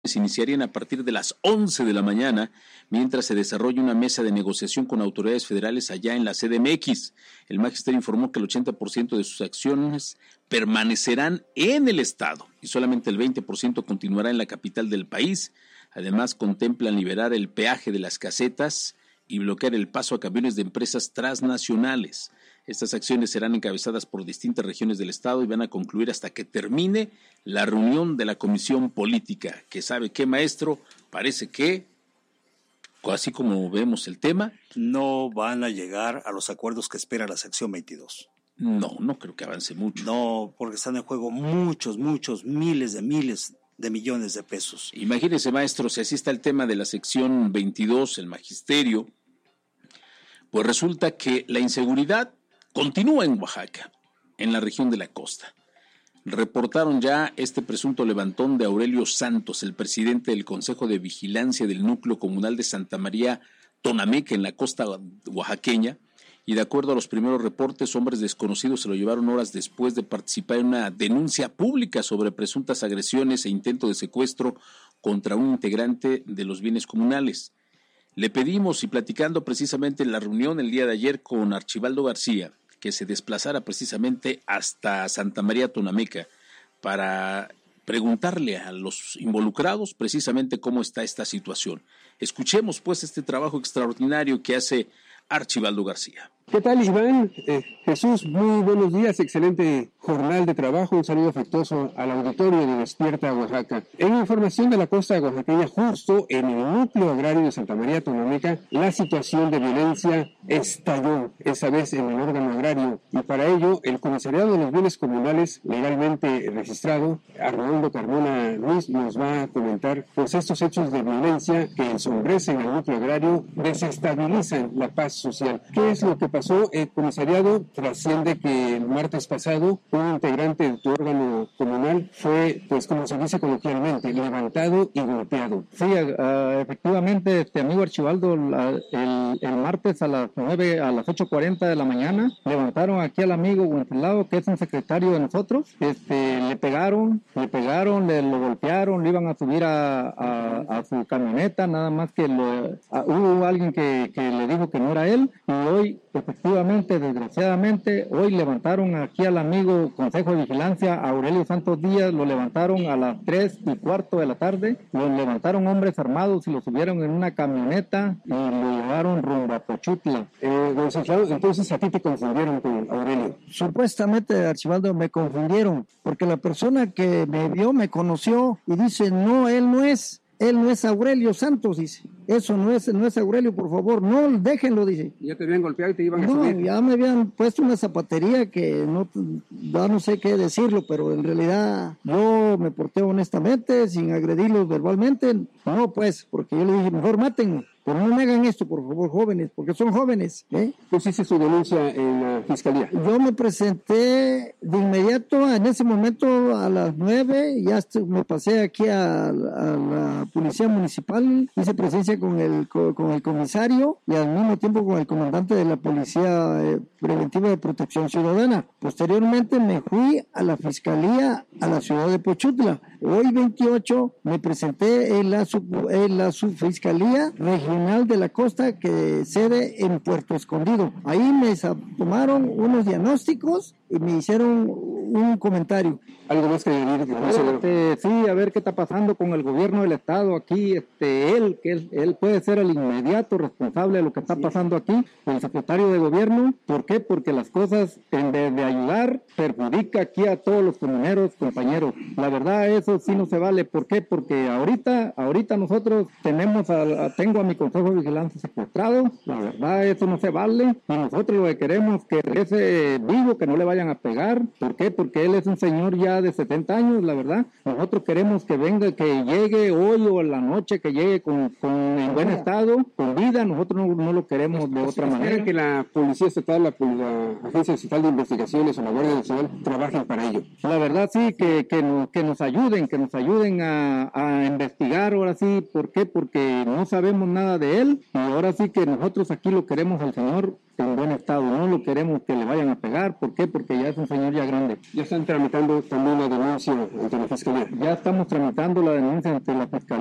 se iniciarían a partir de las 11 de la mañana, mientras se desarrolla una mesa de negociación con autoridades federales allá en la CDMX. El magisterio informó que el 80% de sus acciones permanecerán en el estado y solamente el 20% continuará en la capital del país. Además, contemplan liberar el peaje de las casetas y bloquear el paso a camiones de empresas transnacionales. Estas acciones serán encabezadas por distintas regiones del estado y van a concluir hasta que termine la reunión de la comisión política, que sabe qué, maestro, parece que, así como vemos el tema, no van a llegar a los acuerdos que espera la sección 22. No creo que avance mucho. No, porque están en juego muchos, miles de millones de pesos. Imagínese, maestro, si así está el tema de la sección 22, el magisterio, pues resulta que la inseguridad continúa en Oaxaca, en la región de la costa. Reportaron ya este presunto levantón de Aurelio Santos, el presidente del Consejo de Vigilancia del Núcleo Comunal de Santa María Tonameca, en la costa oaxaqueña, y de acuerdo a los primeros reportes, hombres desconocidos se lo llevaron horas después de participar en una denuncia pública sobre presuntas agresiones e intento de secuestro contra un integrante de los bienes comunales. Le pedimos, y platicando precisamente en la reunión el día de ayer con Archibaldo García, que se desplazara precisamente hasta Santa María Tonameca para preguntarle a los involucrados precisamente cómo está esta situación. Escuchemos pues este trabajo extraordinario que hace Archibaldo García. ¿Qué tal, Iván? Jesús, muy buenos días, excelente jornal de trabajo, un saludo afectuoso al auditorio de Despierta Oaxaca. En información de la costa oaxaqueña, justo en el núcleo agrario de Santa María Tonameca, la situación de violencia estalló, esa vez en el órgano agrario, y para ello el Comisariado de los Bienes Comunales, legalmente registrado, Arnoldo Carmona Ruiz, nos va a comentar pues estos hechos de violencia que ensombrecen al núcleo agrario, desestabilizan la paz social. ¿Qué es lo que pasó? El comisariado trasciende que el martes pasado un integrante de tu órgano comunal fue, pues como se dice coloquialmente, levantado y golpeado. Sí, efectivamente, amigo Archibaldo, el martes a las 8:40 de la mañana, levantaron aquí al amigo Wenceslao, que es un secretario de nosotros, le pegaron, lo golpearon, le iban a subir a su camioneta, nada más que hubo alguien que le dijo que no era él, y hoy, efectivamente, desgraciadamente, hoy levantaron aquí al amigo Consejo de Vigilancia, Aurelio Santos Díaz, lo levantaron a las 3:15 de la tarde, lo levantaron hombres armados y lo subieron en una camioneta y lo llevaron rumbo a Pochutla. Entonces a ti te confundieron con Aurelio. Supuestamente, Archibaldo, me confundieron, porque la persona que me vio me conoció y dice, no, él no es Aurelio Santos, dice. Eso no es Aurelio, por favor, no, déjenlo, dice. ¿Ya te habían golpeado y te iban a subir? No, ya me habían puesto una zapatería que no sé qué decirlo, pero en realidad yo me porté honestamente, sin agredirlos verbalmente. No, pues, porque yo le dije, mejor mátenme. Pero no me hagan esto, por favor, jóvenes, porque son jóvenes. Pues hice su denuncia en la fiscalía. Yo me presenté de inmediato, en ese momento a las 9, ya me pasé aquí a la policía municipal, hice presencia con el comisario y al mismo tiempo con el comandante de la Policía Preventiva de Protección Ciudadana. Posteriormente me fui a la fiscalía a la ciudad de Pochutla. Hoy 28 me presenté en la subfiscalía regional de la costa que sede en Puerto Escondido. Ahí me tomaron unos diagnósticos y me hicieron un comentario. ¿Algo más que añadir? Sí, a ver qué está pasando con el gobierno del estado aquí. Él puede ser el inmediato responsable de lo que está pasando aquí, el secretario de gobierno. ¿Por qué? Porque las cosas, en vez de ayudar, perjudica aquí a todos los comuneros, compañeros. La verdad, eso sí no se vale. ¿Por qué? Porque ahorita nosotros tengo a mi Consejo de Vigilancia secuestrado. La verdad, eso no se vale. Y nosotros lo que queremos es que regrese vivo, que no le vayan a pegar. ¿Por qué? Porque él es un señor ya de 70 años, la verdad. Nosotros queremos que venga, que llegue hoy o en la noche, que llegue en buen estado, con vida. Nosotros no lo queremos de otra manera. Que la Policía Estatal, la Agencia Estatal de Investigaciones o la Guardia Nacional trabajen para ello. La verdad sí, que nos ayuden a investigar ahora sí. ¿Por qué? Porque no sabemos nada de él y ahora sí que nosotros aquí lo queremos al señor en buen estado, no lo queremos que le vayan a pegar. ¿Por qué? Porque ya es un señor ya grande. Ya están tramitando también la denuncia ante la Fiscalía. Ya estamos tramitando la denuncia ante la Fiscalía.